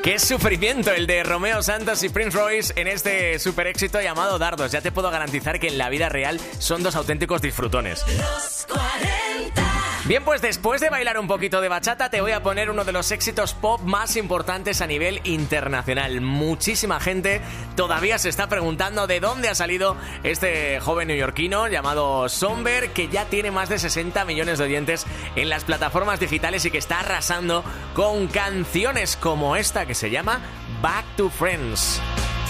Qué sufrimiento el de Romeo Santos y Prince Royce en este super éxito llamado Dardos. Ya te puedo garantizar que en la vida real son dos auténticos disfrutones. Los 40. Bien, pues después de bailar un poquito de bachata, te voy a poner uno de los éxitos pop más importantes a nivel internacional. Muchísima gente todavía se está preguntando de dónde ha salido este joven neoyorquino llamado Somber, que ya tiene más de 60 millones de oyentes en las plataformas digitales y que está arrasando con canciones como esta que se llama Back to Friends.